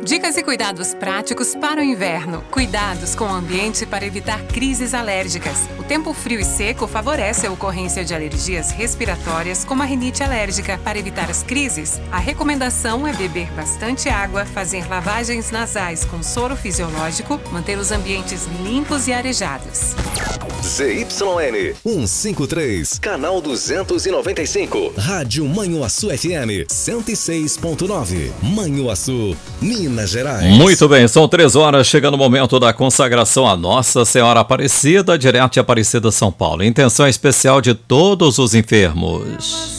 Dicas e cuidados práticos para o inverno. Cuidados com o ambiente para evitar crises alérgicas. O tempo frio e seco favorece a ocorrência de alergias respiratórias, como a rinite alérgica. Para evitar as crises, a recomendação é beber bastante água, fazer lavagens nasais com soro fisiológico, manter os ambientes limpos e arejados. ZYN 153, canal 295, Rádio Manhuaçu FM 106.9, Manhuaçu, Minas Gerais. Muito bem, são 3 horas, chegando o momento da consagração a Nossa Senhora Aparecida, direto de Aparecida, São Paulo. Intenção especial de todos os enfermos.